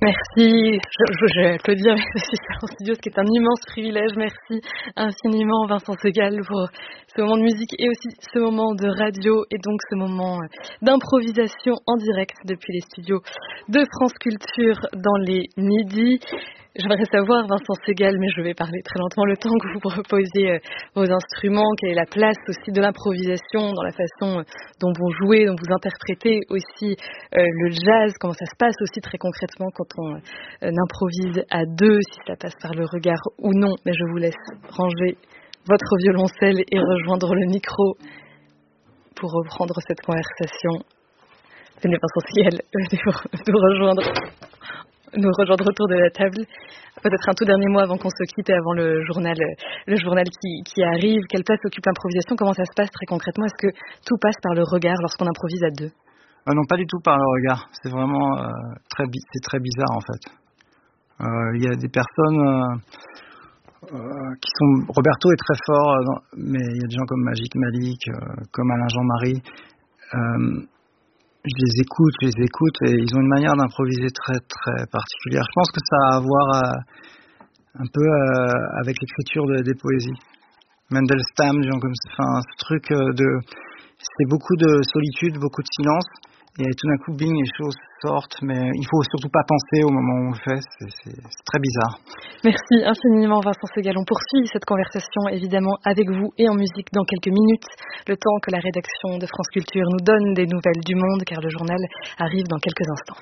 Merci, je peux dire en studio, ce qui est un immense privilège. Merci infiniment Vincent Segal pour ce moment de musique et aussi ce moment de radio et donc ce moment d'improvisation en direct depuis les studios de France Culture dans les midis. J'aimerais savoir, Vincent Segal, mais je vais parler très lentement, le temps que vous proposiez vos instruments, quelle est la place aussi de l'improvisation dans la façon dont vous jouez, dont vous interprétez aussi le jazz, comment ça se passe aussi très concrètement quand on improvise à deux, si ça passe par le regard ou non. Mais je vous laisse ranger votre violoncelle et rejoindre le micro pour reprendre cette conversation. Venez, Vincent Segal, nous rejoindre autour de la table. Peut-être un tout dernier mot avant qu'on se quitte et avant le journal qui arrive. Quelle place occupe l'improvisation? Comment ça se passe très concrètement? Est-ce que tout passe par le regard lorsqu'on improvise à deux? Non, pas du tout par le regard. C'est vraiment c'est très bizarre en fait. Il y a des personnes qui sont... Roberto est très fort, mais il y a des gens comme Magic Malik, comme Alain Jean-Marie. Je les écoute et ils ont une manière d'improviser très très particulière. Je pense que ça a à voir un peu avec l'écriture des poésies. Mendelstam, genre comme ça, enfin, ce truc c'est beaucoup de solitude, beaucoup de silence, et tout d'un coup, bing, les choses sortent, mais il faut surtout pas penser au moment où on le fait, c'est très bizarre. Merci infiniment Vincent Segal. On poursuit cette conversation évidemment avec vous et en musique dans quelques minutes, le temps que la rédaction de France Culture nous donne des nouvelles du monde, car le journal arrive dans quelques instants.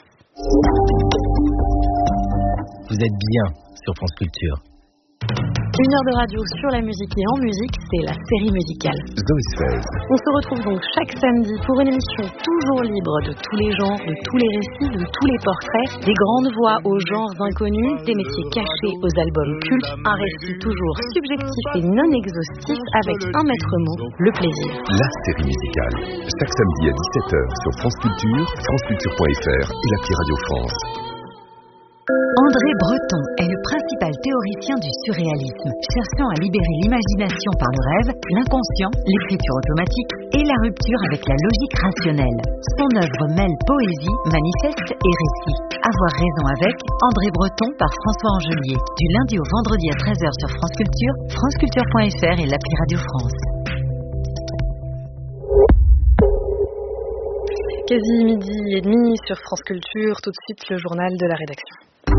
Vous êtes bien sur France Culture. Une heure de radio sur la musique et en musique, c'est la série musicale. On se retrouve donc chaque samedi pour une émission toujours libre de tous les genres, de tous les récits, de tous les portraits, des grandes voix aux genres inconnus, des métiers cachés aux albums cultes, un récit toujours subjectif et non exhaustif avec un maître mot, le plaisir. La série musicale, chaque samedi à 17h sur France Culture, franceculture.fr et l'appli Radio France. André Breton est le principal théoricien du surréalisme, cherchant à libérer l'imagination par le rêve, l'inconscient, l'écriture automatique et la rupture avec la logique rationnelle. Son œuvre mêle poésie, manifeste et récit. Avoir raison avec André Breton par François Angelier, du lundi au vendredi à 13h sur France Culture, franceculture.fr et l'appli Radio France. Quasi midi et demi sur France Culture, tout de suite le journal de la rédaction.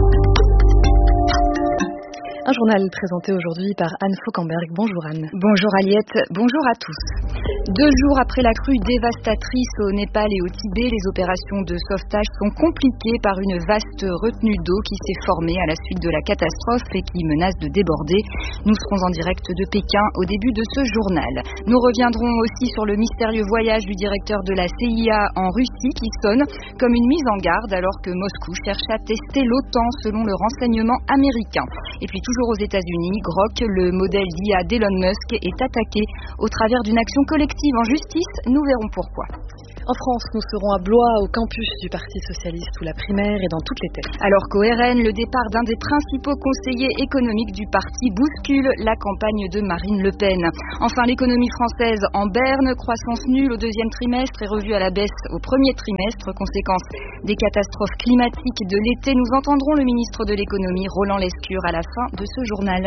Un journal présenté aujourd'hui par Anne Fauquemberg. Bonjour Anne. Bonjour Aliette, bonjour à tous. 2 jours après la crue dévastatrice au Népal et au Tibet, les opérations de sauvetage sont compliquées par une vaste retenue d'eau qui s'est formée à la suite de la catastrophe et qui menace de déborder. Nous serons en direct de Pékin au début de ce journal. Nous reviendrons aussi sur le mystérieux voyage du directeur de la CIA en Russie qui sonne comme une mise en garde alors que Moscou cherche à tester l'OTAN selon le renseignement américain. Et puis toujours aux États-Unis, Grok, le modèle d'IA d'Elon Musk, est attaqué au travers d'une action collective en justice. Nous verrons pourquoi. En France, nous serons à Blois, au campus du Parti Socialiste, où la primaire est dans toutes les têtes. Alors qu'au RN, le départ d'un des principaux conseillers économiques du parti bouscule la campagne de Marine Le Pen. Enfin, l'économie française en berne, croissance nulle au 2e trimestre et revue à la baisse au 1er trimestre, conséquence des catastrophes climatiques de l'été. Nous entendrons le ministre de l'économie, Roland Lescure, à la fin de ce journal.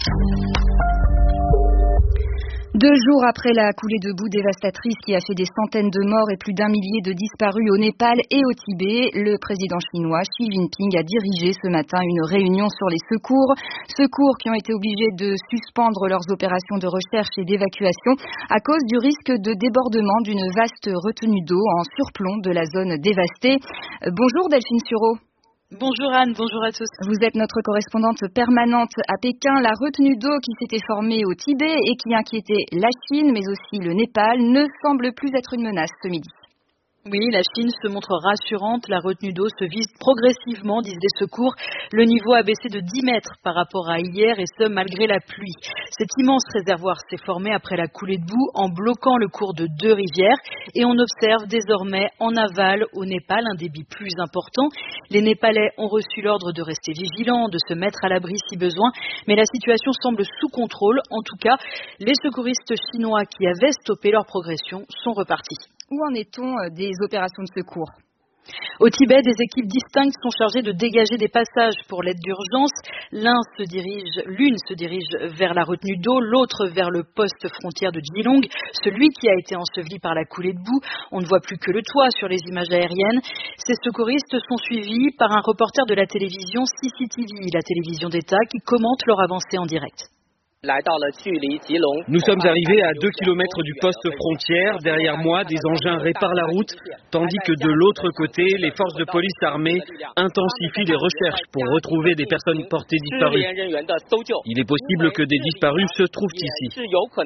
2 jours après la coulée de boue dévastatrice qui a fait des centaines de morts et plus d'1 millier de disparus au Népal et au Tibet, le président chinois Xi Jinping a dirigé ce matin une réunion sur les secours qui ont été obligés de suspendre leurs opérations de recherche et d'évacuation à cause du risque de débordement d'une vaste retenue d'eau en surplomb de la zone dévastée. Bonjour Delphine Sureau. Bonjour Anne, bonjour à tous. Vous êtes notre correspondante permanente à Pékin. La retenue d'eau qui s'était formée au Tibet et qui inquiétait la Chine, mais aussi le Népal, ne semble plus être une menace ce midi. Oui, la Chine se montre rassurante. La retenue d'eau se vise progressivement, disent des secours. Le niveau a baissé de 10 mètres par rapport à hier, et ce, malgré la pluie. Cet immense réservoir s'est formé après la coulée de boue en bloquant le cours de 2 rivières. Et on observe désormais en aval, au Népal, un débit plus important. Les Népalais ont reçu l'ordre de rester vigilants, de se mettre à l'abri si besoin. Mais la situation semble sous contrôle. En tout cas, les secouristes chinois qui avaient stoppé leur progression sont repartis. Où en est-on des opérations de secours ? Au Tibet, des équipes distinctes sont chargées de dégager des passages pour l'aide d'urgence. L'une se dirige vers la retenue d'eau, l'autre vers le poste frontière de Geelong, celui qui a été enseveli par la coulée de boue. On ne voit plus que le toit sur les images aériennes. Ces secouristes sont suivis par un reporter de la télévision CCTV, la télévision d'État, qui commente leur avancée en direct. Nous sommes arrivés à 2 km du poste frontière. Derrière moi, des engins réparent la route, tandis que de l'autre côté, les forces de police armées intensifient les recherches pour retrouver des personnes portées disparues. Il est possible que des disparus se trouvent ici.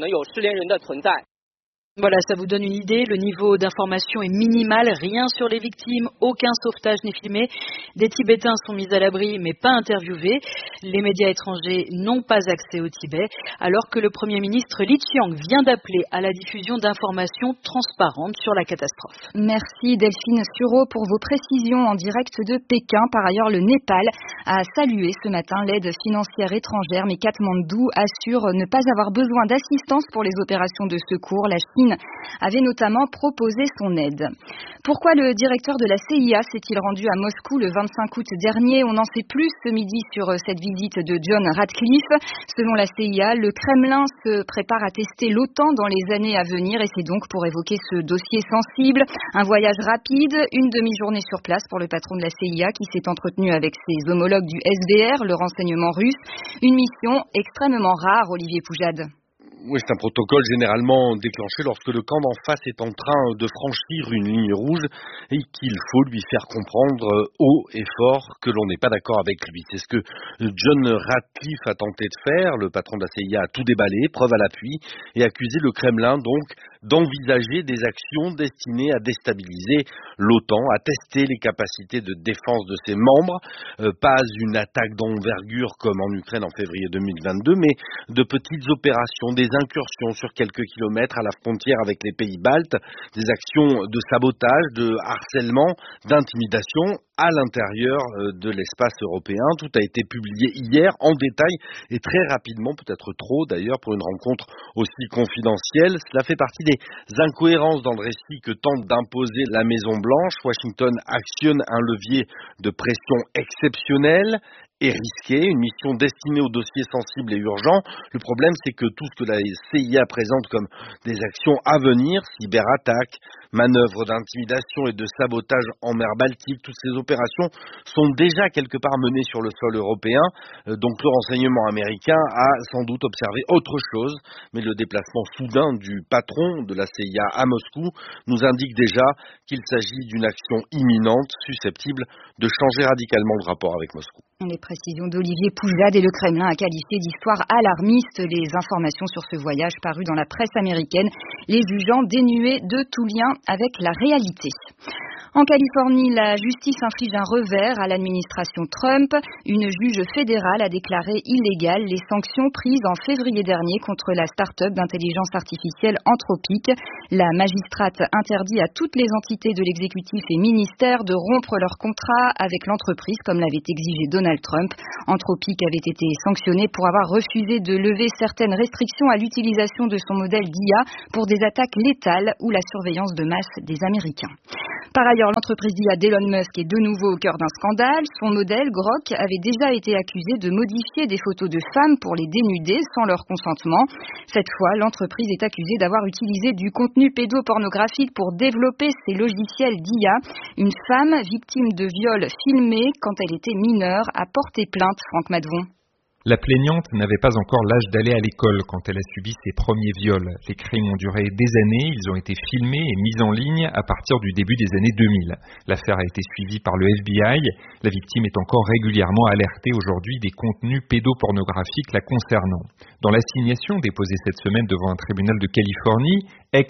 Voilà, ça vous donne une idée. Le niveau d'information est minimal, rien sur les victimes, aucun sauvetage n'est filmé. Des Tibétains sont mis à l'abri, mais pas interviewés. Les médias étrangers n'ont pas accès au Tibet, alors que le Premier ministre Li Qiang vient d'appeler à la diffusion d'informations transparentes sur la catastrophe. Merci Delphine Sureau pour vos précisions en direct de Pékin. Par ailleurs, le Népal a salué ce matin l'aide financière étrangère, mais Katmandou assure ne pas avoir besoin d'assistance pour les opérations de secours. La Chine avait notamment proposé son aide. Pourquoi le directeur de la CIA s'est-il rendu à Moscou le 25 août dernier? On en sait plus ce midi sur cette visite de John Ratcliffe. Selon la CIA, le Kremlin se prépare à tester l'OTAN dans les années à venir et c'est donc pour évoquer ce dossier sensible. Un voyage rapide, une demi-journée sur place pour le patron de la CIA qui s'est entretenu avec ses homologues du SVR, le renseignement russe. Une mission extrêmement rare, Olivier Poujade. Oui, c'est un protocole généralement déclenché lorsque le camp d'en face est en train de franchir une ligne rouge et qu'il faut lui faire comprendre haut et fort que l'on n'est pas d'accord avec lui. C'est ce que John Ratcliffe a tenté de faire. Le patron de la CIA a tout déballé, preuve à l'appui, et accusé le Kremlin donc d'envisager des actions destinées à déstabiliser l'OTAN, à tester les capacités de défense de ses membres. Pas une attaque d'envergure comme en Ukraine en février 2022, mais de petites opérations, des incursions sur quelques kilomètres à la frontière avec les pays baltes, des actions de sabotage, de harcèlement, d'intimidation à l'intérieur de l'espace européen. Tout a été publié hier en détail et très rapidement, peut-être trop d'ailleurs pour une rencontre aussi confidentielle. Cela fait partie des incohérences dans le récit que tente d'imposer la Maison-Blanche. Washington actionne un levier de pression exceptionnel et risqué, une mission destinée aux dossiers sensibles et urgents. Le problème, c'est que tout ce que la CIA présente comme des actions à venir, cyberattaques, manœuvres d'intimidation et de sabotage en mer Baltique, toutes ces opérations sont déjà quelque part menées sur le sol européen. Donc le renseignement américain a sans doute observé autre chose, mais le déplacement soudain du patron de la CIA à Moscou nous indique déjà qu'il s'agit d'une action imminente, susceptible de changer radicalement le rapport avec Moscou. Les précisions d'Olivier Poujade, et le Kremlin a qualifié d'histoire alarmiste les informations sur ce voyage parues dans la presse américaine, les jugeant dénuées de tout lien avec la réalité. En Californie, la justice inflige un revers à l'administration Trump. Une juge fédérale a déclaré illégales les sanctions prises en février dernier contre la start-up d'intelligence artificielle Anthropic. La magistrate interdit à toutes les entités de l'exécutif et ministères de rompre leur contrat avec l'entreprise, comme l'avait exigé Donald Trump. Anthropic avait été sanctionné pour avoir refusé de lever certaines restrictions à l'utilisation de son modèle d'IA pour des attaques létales ou la surveillance de masse des Américains. Par ailleurs, l'entreprise d'IA d'Elon Musk est de nouveau au cœur d'un scandale. Son modèle, Grok, avait déjà été accusé de modifier des photos de femmes pour les dénuder sans leur consentement. Cette fois, l'entreprise est accusée d'avoir utilisé du contenu pédopornographique pour développer ses logiciels d'IA. Une femme victime de viol filmé quand elle était mineure a porté plainte, Franck Madvon. La plaignante n'avait pas encore l'âge d'aller à l'école quand elle a subi ses premiers viols. Les crimes ont duré des années, ils ont été filmés et mis en ligne à partir du début des années 2000. L'affaire a été suivie par le FBI. La victime est encore régulièrement alertée aujourd'hui des contenus pédopornographiques la concernant. Dans l'assignation déposée cette semaine devant un tribunal de Californie,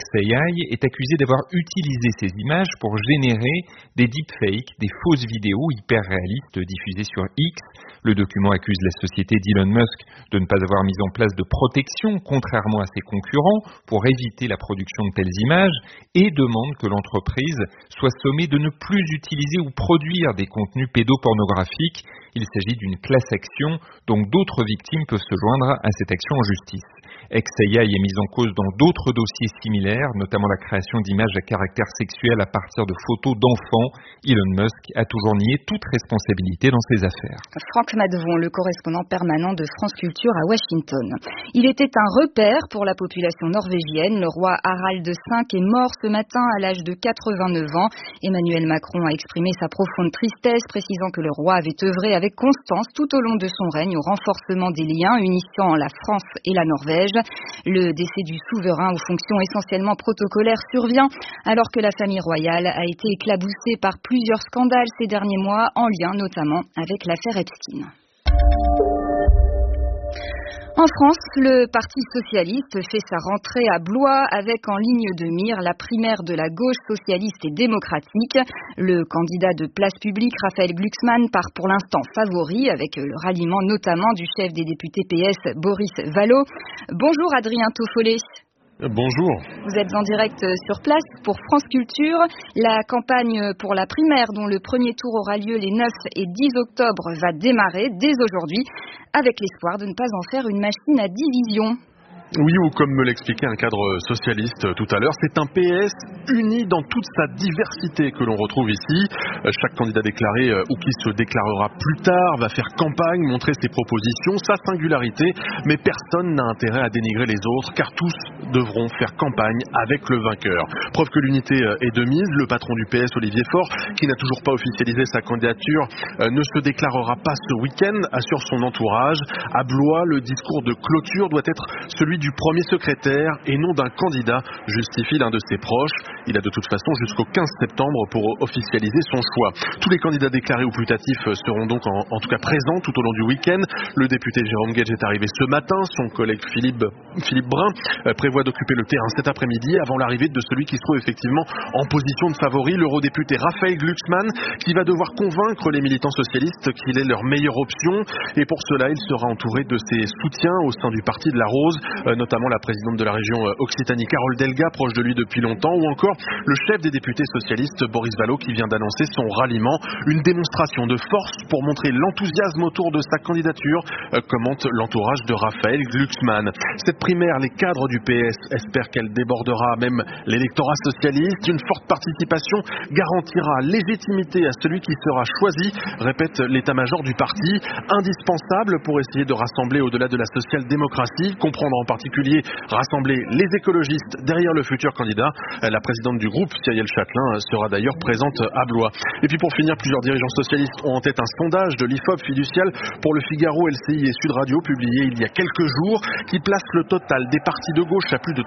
XAI est accusé d'avoir utilisé ces images pour générer des deepfakes, des fausses vidéos hyper réalistes diffusées sur X. Le document accuse la société d'Elon Musk de ne pas avoir mis en place de protection, contrairement à ses concurrents, pour éviter la production de telles images, et demande que l'entreprise soit sommée de ne plus utiliser ou produire des contenus pédopornographiques. Il s'agit d'une class action, donc d'autres victimes peuvent se joindre à cette action en justice. XAI est mise en cause dans d'autres dossiers similaires similaires, notamment la création d'images à caractère sexuel à partir de photos d'enfants. Elon Musk a toujours nié toute responsabilité dans ces affaires. Franck Madevon, le correspondant permanent de France Culture à Washington. Il était un repère pour la population norvégienne. Le roi Harald V est mort ce matin à l'âge de 89 ans. Emmanuel Macron a exprimé sa profonde tristesse, précisant que le roi avait œuvré avec constance tout au long de son règne au renforcement des liens unissant la France et la Norvège. Le décès du souverain aux fonctions essentiellement protocolaires survient alors que la famille royale a été éclaboussée par plusieurs scandales ces derniers mois en lien notamment avec l'affaire Epstein. En France, le Parti socialiste fait sa rentrée à Blois avec en ligne de mire la primaire de la gauche socialiste et démocratique. Le candidat de Place Publique, Raphaël Glucksmann, part pour l'instant favori avec le ralliement notamment du chef des députés PS, Boris Vallaud. Bonjour Adrien Toffollet. Bonjour. Vous êtes en direct sur place pour France Culture. La campagne pour la primaire, dont le premier tour aura lieu les 9 et 10 octobre, va démarrer dès aujourd'hui, avec l'espoir de ne pas en faire une machine à division. Oui, ou comme me l'expliquait un cadre socialiste tout à l'heure, c'est un PS uni dans toute sa diversité que l'on retrouve ici. Chaque candidat déclaré ou qui se déclarera plus tard va faire campagne, montrer ses propositions, sa singularité, mais personne n'a intérêt à dénigrer les autres car tous devront faire campagne avec le vainqueur. Preuve que l'unité est de mise, le patron du PS, Olivier Faure, qui n'a toujours pas officialisé sa candidature, ne se déclarera pas ce week-end, assure son entourage. À Blois, le discours de clôture doit être celui du premier secrétaire et non d'un candidat, justifie l'un de ses proches. Il a de toute façon jusqu'au 15 septembre pour officialiser son choix. Tous les candidats déclarés ou putatifs seront donc en tout cas présents tout au long du week-end. Le député Jérôme Guedj est arrivé ce matin. Son collègue Philippe Brun prévoit d'occuper le terrain cet après-midi avant l'arrivée de celui qui se trouve effectivement en position de favori, l'eurodéputé Raphaël Glucksmann, qui va devoir convaincre les militants socialistes qu'il est leur meilleure option. Et pour cela, il sera entouré de ses soutiens au sein du Parti de la Rose, notamment la présidente de la région Occitanie, Carole Delga, proche de lui depuis longtemps, ou encore le chef des députés socialistes, Boris Vallaud, qui vient d'annoncer son ralliement. Une démonstration de force pour montrer l'enthousiasme autour de sa candidature, commente l'entourage de Raphaël Glucksmann. Cette primaire, les cadres du PS espèrent qu'elle débordera même l'électorat socialiste. Une forte participation garantira légitimité à celui qui sera choisi, répète l'état-major du parti, indispensable pour essayer de rassembler au-delà de la social-démocratie, comprendre en particulier rassembler les écologistes derrière le futur candidat. La présidente du groupe, Cyrielle Châtelain, sera d'ailleurs présente à Blois. Et puis pour finir, plusieurs dirigeants socialistes ont en tête un sondage de l'IFOP fiducial pour le Figaro, LCI et Sud Radio, publié il y a quelques jours, qui place le total des partis de gauche à plus de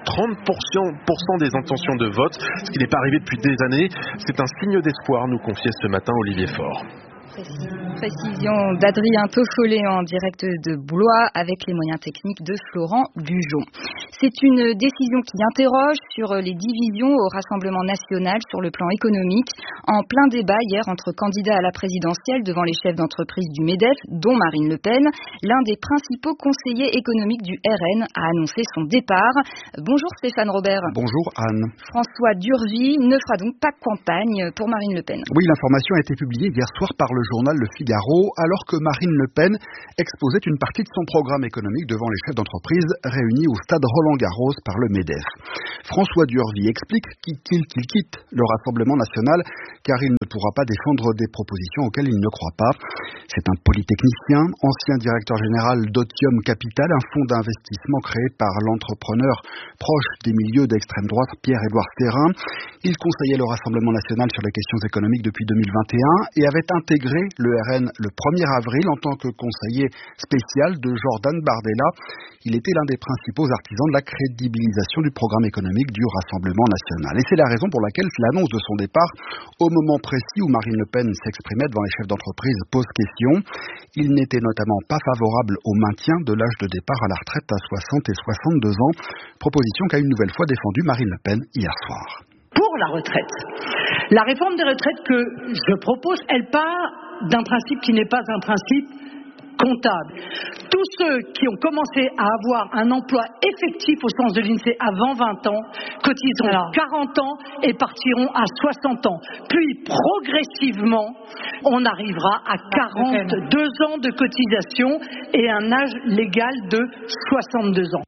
30% des intentions de vote, ce qui n'est pas arrivé depuis des années. C'est un signe d'espoir, nous confiait ce matin Olivier Faure. Précision d'Adrien Toffollet en direct de Blois avec les moyens techniques de Florent Bujon. C'est une décision qui interroge sur les divisions au Rassemblement national sur le plan économique. En plein débat hier entre candidats à la présidentielle devant les chefs d'entreprise du MEDEF, dont Marine Le Pen, l'un des principaux conseillers économiques du RN a annoncé son départ. Bonjour Stéphane Robert. Bonjour Anne. François Durvy ne fera donc pas campagne pour Marine Le Pen. Oui, l'information a été publiée hier soir par le journal Le Figaro, alors que Marine Le Pen exposait une partie de son programme économique devant les chefs d'entreprise réunis au stade Roland-Garros par le MEDEF. François Durvy explique qu'il quitte le Rassemblement national car il ne pourra pas défendre des propositions auxquelles il ne croit pas. C'est un polytechnicien, ancien directeur général d'Otium Capital, un fonds d'investissement créé par l'entrepreneur proche des milieux d'extrême droite Pierre-Édouard Thérin. Il conseillait le Rassemblement national sur les questions économiques depuis 2021 et avait intégré le RN le 1er avril en tant que conseiller spécial de Jordan Bardella. Il était l'un des principaux artisans de la crédibilisation du programme économique du Rassemblement national. Et c'est la raison pour laquelle l'annonce de son départ, au moment précis où Marine Le Pen s'exprimait devant les chefs d'entreprise, pose question. Il n'était notamment pas favorable au maintien de l'âge de départ à la retraite à 60 et 62 ans, proposition qu'a une nouvelle fois défendue Marine Le Pen hier soir. Pour la retraite. La réforme des retraites que je propose, elle part d'un principe qui n'est pas un principe comptable. Tous ceux qui ont commencé à avoir un emploi effectif au sens de l'INSEE avant 20 ans cotiseront 40 ans et partiront à 60 ans. Puis progressivement, on arrivera à 42 ans de cotisation et un âge légal de 62 ans.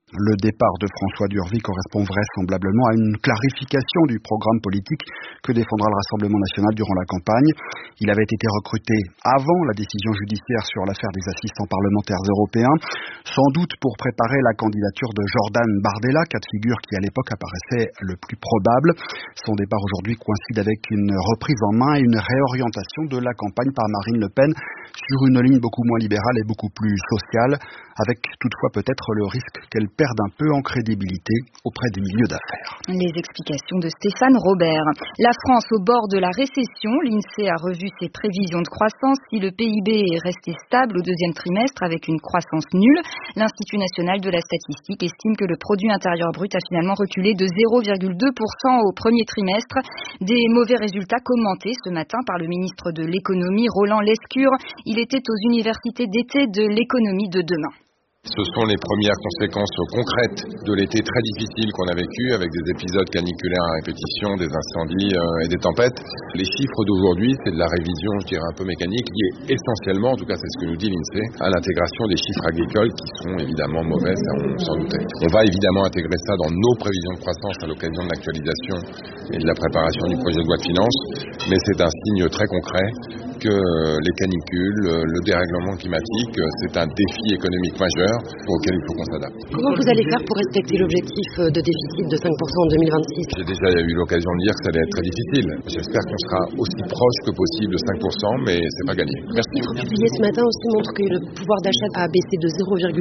Le départ de François Durvy correspond vraisemblablement à une clarification du programme politique que défendra le Rassemblement national durant la campagne. Il avait été recruté avant la décision judiciaire sur l'affaire des assistants parlementaires européens, sans doute pour préparer la candidature de Jordan Bardella, cas de figure qui à l'époque apparaissait le plus probable. Son départ aujourd'hui coïncide avec une reprise en main et une réorientation de la campagne par Marine Le Pen sur une ligne beaucoup moins libérale et beaucoup plus sociale, avec toutefois peut-être le risque qu'elle perde un peu en crédibilité auprès des milieux d'affaires. Les explications de Stéphane Robert. La France au bord de la récession. L'INSEE a revu ses prévisions de croissance. Si le PIB est resté stable au deuxième trimestre avec une croissance nulle, l'Institut national de la statistique estime que le produit intérieur brut a finalement reculé de 0,2% au premier trimestre. Des mauvais résultats commentés ce matin par le ministre de l'économie Roland Lescure. Il était aux universités d'été de l'économie de demain. Ce sont les premières conséquences concrètes de l'été très difficile qu'on a vécu avec des épisodes caniculaires à répétition, des incendies et des tempêtes. Les chiffres d'aujourd'hui, c'est de la révision, je dirais un peu mécanique, liée essentiellement, en tout cas c'est ce que nous dit l'INSEE, à l'intégration des chiffres agricoles qui sont évidemment mauvais, ça on s'en doutait. On va évidemment intégrer ça dans nos prévisions de croissance à l'occasion de l'actualisation et de la préparation du projet de loi de finances, mais c'est un signe très concret que les canicules, le dérèglement climatique, c'est un défi économique majeur auquel il faut qu'on s'adapte. Comment vous allez faire pour respecter l'objectif de déficit de 5% en 2026 ? J'ai déjà eu l'occasion de dire que ça allait être très difficile. J'espère qu'on sera aussi proche que possible de 5%, mais c'est pas gagné. Merci. Le chiffre publié ce matin aussi montre que le pouvoir d'achat a baissé de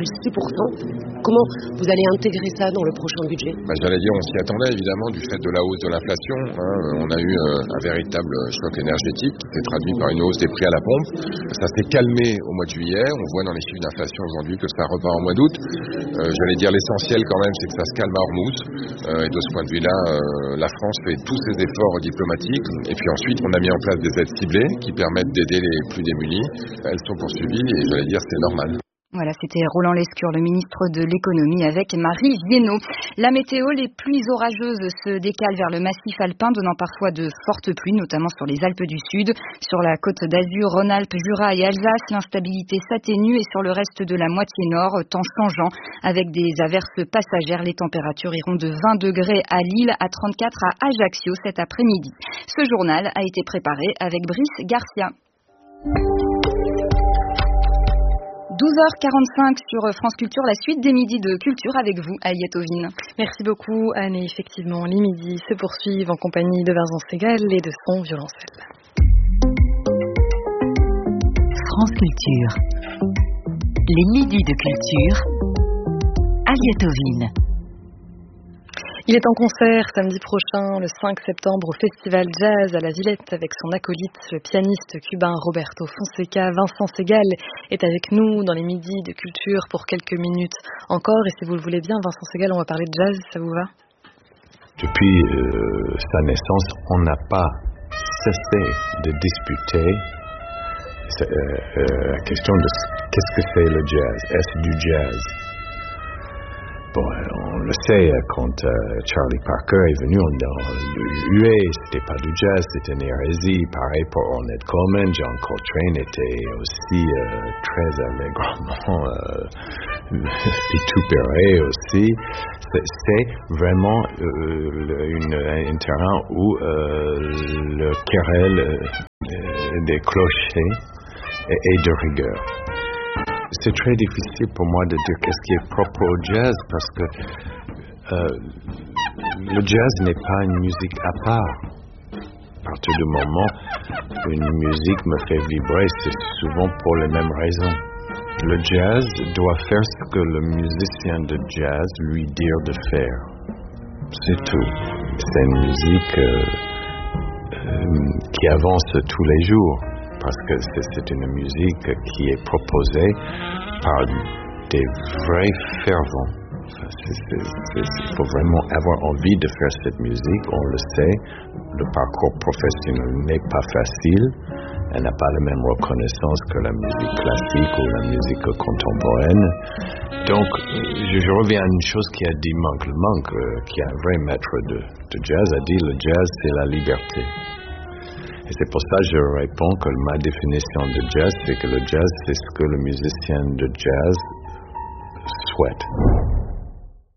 0,6%. Comment vous allez intégrer ça dans le prochain budget ? J'allais dire, on s'y attendait évidemment du fait de la hausse de l'inflation. On a eu un véritable choc énergétique qui s'est traduit par une hausse des prix à la pompe. Ça s'est calmé au mois de juillet. On voit dans les chiffres d'inflation aujourd'hui que ça repart en mois d'août. J'allais dire l'essentiel quand même, c'est que ça se calme à Hormuz. Et de ce point de vue-là, la France fait tous ses efforts diplomatiques. Et puis ensuite, on a mis en place des aides ciblées qui permettent d'aider les plus démunis. Elles sont poursuivies et j'allais dire c'est normal. Voilà, c'était Roland Lescure, le ministre de l'économie, avec Marie Viennot. La météo, les pluies orageuses se décalent vers le massif alpin, donnant parfois de fortes pluies, notamment sur les Alpes du Sud. Sur la côte d'Azur, Rhône-Alpes, Jura et Alsace, l'instabilité s'atténue et sur le reste de la moitié nord, temps changeant. Avec des averses passagères, les températures iront de 20 degrés à Lille à 34 à Ajaccio cet après-midi. Ce journal a été préparé avec Brice Garcia. 12h45 sur France Culture, la suite des midis de culture avec vous, Aliette Ovine. Merci beaucoup, Anne. Et effectivement, les midis se poursuivent en compagnie de Vincent Segal et de son violoncelle. France Culture. Les midis de culture, Aliette Ovine. Il est en concert samedi prochain, le 5 septembre, au Festival Jazz à la Villette avec son acolyte, le pianiste cubain Roberto Fonseca. Vincent Segal est avec nous dans les midis de culture pour quelques minutes encore. Et si vous le voulez bien, Vincent Segal, on va parler de jazz, ça vous va ? Depuis sa naissance, on n'a pas cessé de discuter la question de qu'est-ce que c'est le jazz ? Est-ce du jazz ? Bon, on le sait, quand Charlie Parker est venu dans l'UE, c'était pas du jazz, c'était une hérésie. Pareil pour Ornette Coleman, John Coltrane était aussi très allègrement vitupéré aussi. C'est vraiment un terrain où le querelle des clochers est de rigueur. C'est très difficile pour moi de dire qu'est-ce qui est propre au jazz parce que le jazz n'est pas une musique à part. À partir du moment où une musique me fait vibrer, c'est souvent pour les mêmes raisons. Le jazz doit faire ce que le musicien de jazz lui dit de faire. C'est tout. C'est une musique qui avance tous les jours. Parce que c'est une musique qui est proposée par des vrais fervents. Il faut vraiment avoir envie de faire cette musique, on le sait. Le parcours professionnel n'est pas facile. Elle n'a pas la même reconnaissance que la musique classique ou la musique contemporaine. Donc, je reviens à une chose qui a dit Monk, qui est un vrai maître de jazz, a dit le jazz c'est la liberté. Et c'est pour ça que je réponds que ma définition de jazz, c'est que le jazz, c'est ce que le musicien de jazz souhaite.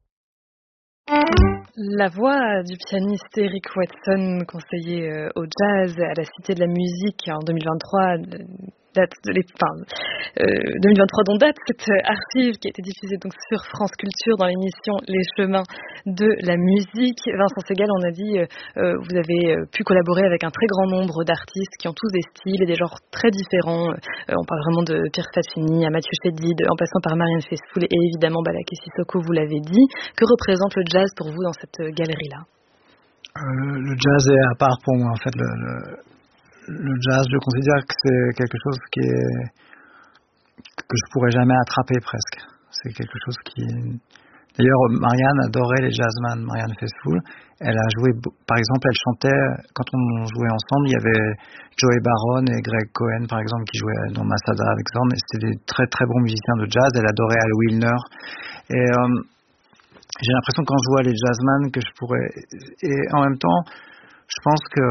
La voix du pianiste Eric Watson, conseiller au jazz à la Cité de la Musique en 2023, 2023 dont date cette archive qui a été diffusée donc sur France Culture dans l'émission Les Chemins de la Musique. Vincent Segal, on a dit, vous avez pu collaborer avec un très grand nombre d'artistes qui ont tous des styles et des genres très différents. On parle vraiment de Pierre Faccini à Mathieu Chédid, en passant par Marianne Faithfull et évidemment Balaké Sissoko, vous l'avez dit. Que représente le jazz pour vous dans cette galerie-là? Le jazz est à part pour moi, en fait. Le jazz, je considère que c'est quelque chose que je pourrais jamais attraper presque. C'est quelque chose qui... D'ailleurs, Marianne adorait les jazzman, Marianne Faithfull. Elle a joué, par exemple, elle chantait, quand on jouait ensemble, il y avait Joey Baron et Greg Cohen, par exemple, qui jouaient dans Masada avec Zorn. C'était des très très bons musiciens de jazz. Elle adorait Al Wilner. Et j'ai l'impression quand je vois les jazzman que je pourrais... Et en même temps, je pense que...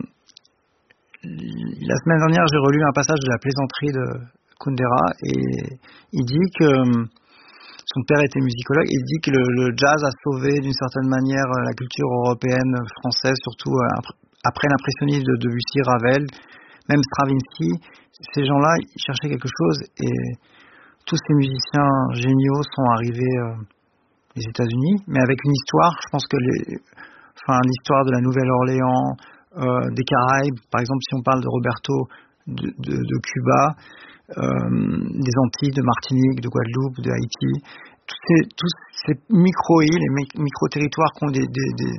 La semaine dernière, j'ai relu un passage de la plaisanterie de Kundera et il dit que son père était musicologue. Il dit que le jazz a sauvé d'une certaine manière la culture européenne, française, surtout après l'impressionnisme de Debussy, Ravel, même Stravinsky. Ces gens-là, ils cherchaient quelque chose et tous ces musiciens géniaux sont arrivés des États-Unis, mais avec une histoire. Je pense que l'histoire de la Nouvelle-Orléans, des Caraïbes, par exemple, si on parle de Roberto de Cuba, des Antilles, de Martinique, de Guadeloupe, de Haïti, tous ces micro-îles et micro-territoires qui ont des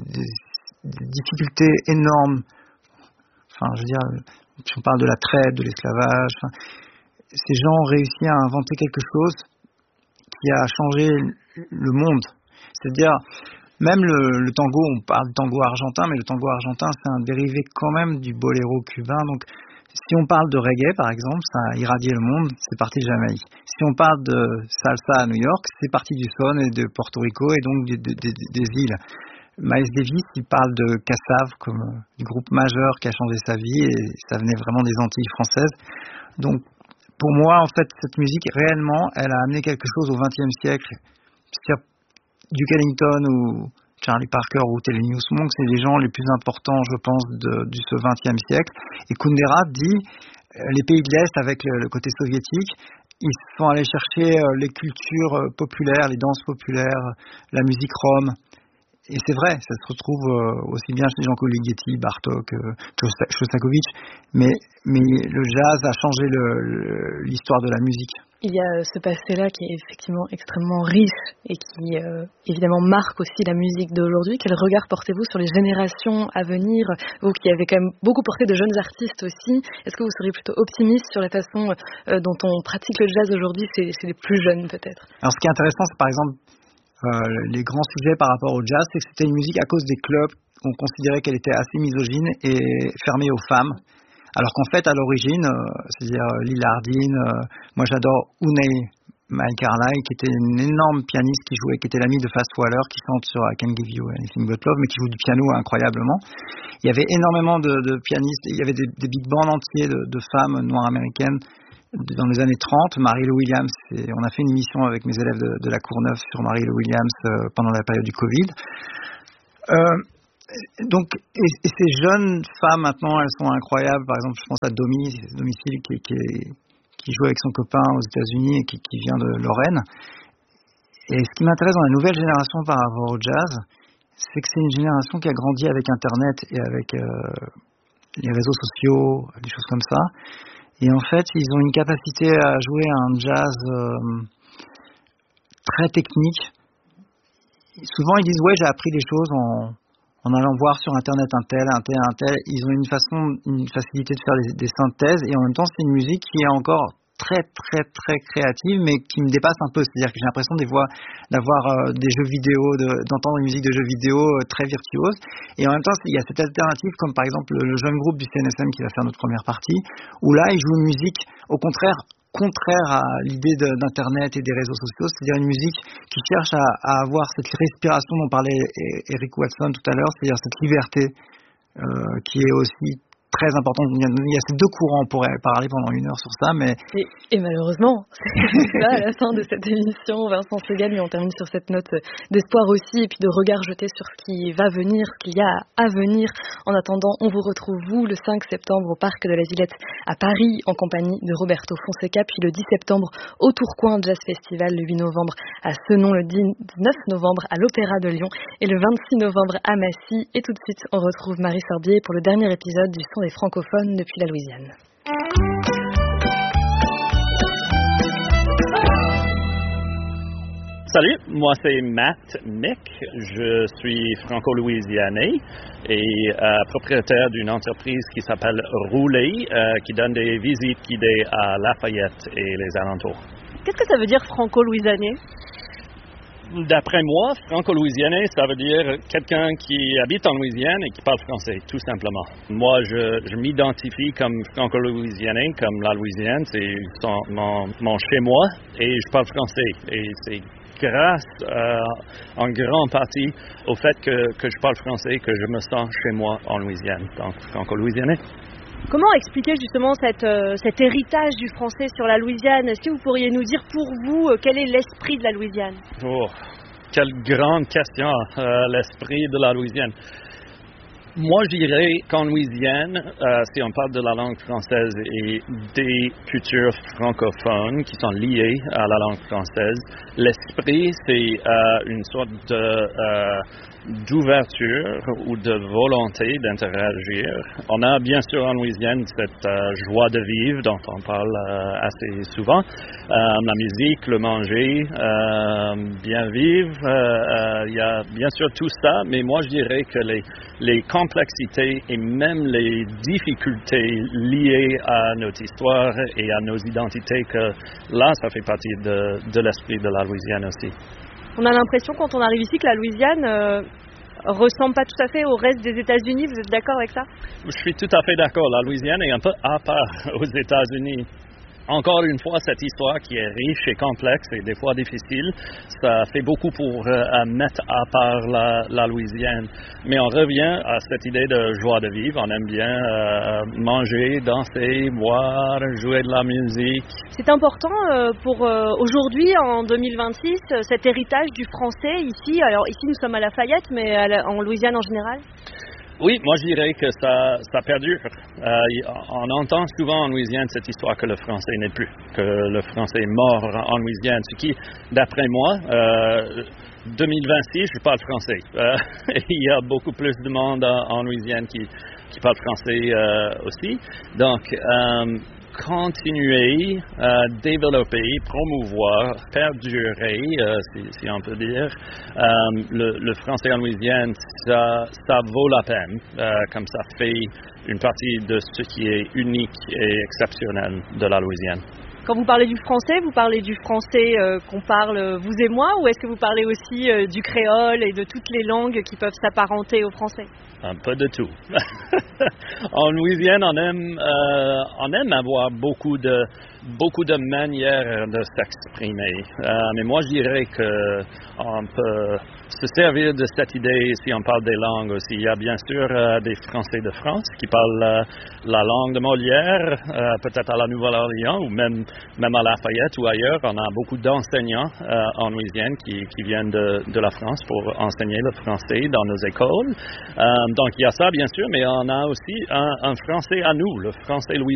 difficultés énormes. Enfin, je veux dire, si on parle de la traite, de l'esclavage, ces gens ont réussi à inventer quelque chose qui a changé le monde. C'est-à-dire, même le tango, on parle de tango argentin, mais le tango argentin, c'est un dérivé quand même du boléro cubain. Donc, si on parle de reggae, par exemple, ça a irradié le monde, c'est parti de Jamaïque. Si on parle de salsa à New York, c'est parti du son et de Porto Rico et donc des îles. Miles Davis, il parle de Cassav comme du groupe majeur qui a changé sa vie et ça venait vraiment des Antilles françaises. Donc, pour moi, en fait, cette musique, réellement, elle a amené quelque chose au XXe siècle. C'est-à-dire, Duke Ellington ou Charlie Parker ou Thelonious Monk, c'est les gens les plus importants, je pense, de ce XXe siècle. Et Kundera dit, les pays de l'Est, avec le côté soviétique, ils sont allés chercher les cultures populaires, les danses populaires, la musique rome. Et c'est vrai, ça se retrouve aussi bien chez Jean-Claude Ligeti, Bartók, Shostakovich, mais le jazz a changé l'histoire de la musique. Il y a ce passé-là qui est effectivement extrêmement riche et qui évidemment marque aussi la musique d'aujourd'hui. Quel regard portez-vous sur les générations à venir, vous qui avez quand même beaucoup porté de jeunes artistes aussi? Est-ce que vous seriez plutôt optimiste sur la façon dont on pratique le jazz aujourd'hui chez les plus jeunes peut-être? Alors ce qui est intéressant, c'est par exemple les grands sujets par rapport au jazz, c'est que c'était une musique à cause des clubs, on considérait qu'elle était assez misogyne et fermée aux femmes. Alors qu'en fait, à l'origine, c'est-à-dire Lil Hardin, moi j'adore Unai Mai Carlyle, qui était une énorme pianiste qui était l'amie de Fast Waller, qui chante sur I Can't Give You Anything But Love, mais qui joue du piano incroyablement. Il y avait énormément de pianistes, il y avait des big bands entiers de femmes noires américaines dans les années 30, Marie-Lou Williams, on a fait une émission avec mes élèves de la Courneuve sur Marie-Lou Williams pendant la période du Covid. Donc, et ces jeunes femmes maintenant, elles sont incroyables. Par exemple, je pense à Domicile qui joue avec son copain aux États-Unis et qui vient de Lorraine. Et ce qui m'intéresse dans la nouvelle génération par rapport au jazz, c'est que c'est une génération qui a grandi avec Internet et avec les réseaux sociaux, des choses comme ça. Et en fait, ils ont une capacité à jouer un jazz très technique. Souvent, ils disent « Ouais, j'ai appris des choses en allant voir sur Internet un tel. » Ils ont une facilité de faire des synthèses. Et en même temps, c'est une musique qui est encore très, très, très créative, mais qui me dépasse un peu. C'est-à-dire que j'ai l'impression d'avoir des jeux vidéo, d'entendre une musique de jeux vidéo très virtuose. Et en même temps, il y a cette alternative, comme par exemple le jeune groupe du CNSM qui va faire notre première partie, où là, ils jouent une musique, au contraire à l'idée d'Internet et des réseaux sociaux, c'est-à-dire une musique qui cherche à avoir cette respiration dont parlait Eric Watson tout à l'heure, c'est-à-dire cette liberté qui est aussi très importante. Il y a ces deux courants, on pourrait parler pendant 1 heure sur ça, mais... Et malheureusement, c'est ça à la fin de cette émission, Vincent Segal, et on termine sur cette note d'espoir aussi, et puis de regard jeté sur ce qui va venir, ce qu'il y a à venir. En attendant, on vous retrouve, vous, le 5 septembre au Parc de la Villette à Paris, en compagnie de Roberto Fonseca, puis le 10 septembre au Tourcoing Jazz Festival, le 8 novembre à Senon, le 19 novembre à l'Opéra de Lyon, et le 26 novembre à Massy. Et tout de suite, on retrouve Marie Sorbier pour le dernier épisode du Son des francophones depuis la Louisiane. Salut, moi c'est Matt Mick, je suis franco-louisianais et propriétaire d'une entreprise qui s'appelle Rouler, qui donne des visites guidées à Lafayette et les alentours. Qu'est-ce que ça veut dire franco-louisianais ? D'après moi, franco-louisianais, ça veut dire quelqu'un qui habite en Louisiane et qui parle français, tout simplement. Moi, je m'identifie comme franco-louisianais, comme la Louisiane, c'est mon chez-moi, et je parle français. Et c'est grâce, en grande partie, au fait que je parle français que je me sens chez moi en Louisiane, donc franco-louisianais. Comment expliquer justement cet héritage du français sur la Louisiane ? Est-ce que vous pourriez nous dire pour vous quel est l'esprit de la Louisiane ? Oh, quelle grande question, l'esprit de la Louisiane. Moi, je dirais qu'en Louisiane, si on parle de la langue française et des cultures francophones qui sont liées à la langue française, l'esprit, c'est une sorte d'ouverture ou de volonté d'interagir. On a bien sûr en Louisiane cette joie de vivre dont on parle assez souvent. La musique, le manger, bien vivre, il y a bien sûr tout ça, mais moi je dirais que les complexités et même les difficultés liées à notre histoire et à nos identités, que là ça fait partie de l'esprit de la Louisiane aussi. On a l'impression quand on arrive ici que la Louisiane ressemble pas tout à fait au reste des États-Unis. Vous êtes d'accord avec ça ? Je suis tout à fait d'accord. La Louisiane est un peu à part aux États-Unis. Encore une fois, cette histoire qui est riche et complexe et des fois difficile, ça fait beaucoup pour mettre à part la Louisiane. Mais on revient à cette idée de joie de vivre. On aime bien manger, danser, boire, jouer de la musique. C'est important pour aujourd'hui, en 2026, cet héritage du français ici. Alors ici, nous sommes à Lafayette, mais en Louisiane en général ? Oui, moi je dirais que ça perdure. On entend souvent en Louisiane cette histoire que le français n'est plus, que le français est mort en Louisiane. Ce qui, d'après moi, 2026, je parle français. Il y a beaucoup plus de monde en Louisiane qui parle français aussi. Donc, continuer à développer, promouvoir, perdurer, si on peut dire, le français en Louisiane, ça vaut la peine, comme ça fait une partie de ce qui est unique et exceptionnel de la Louisiane. Quand vous parlez du français qu'on parle vous et moi, ou est-ce que vous parlez aussi du créole et de toutes les langues qui peuvent s'apparenter au français ? Un peu de tout. En Louisiane, on aime avoir beaucoup de manières de s'exprimer. Mais moi, je dirais qu'on peut se servir de cette idée si on parle des langues aussi. Il y a bien sûr des Français de France qui parlent la langue de Molière, peut-être à la Nouvelle-Orléans ou même à Lafayette ou ailleurs. On a beaucoup d'enseignants en Louisiane qui viennent de la France pour enseigner le français dans nos écoles. Donc il y a ça bien sûr, mais on a aussi un français à nous, le français louisien.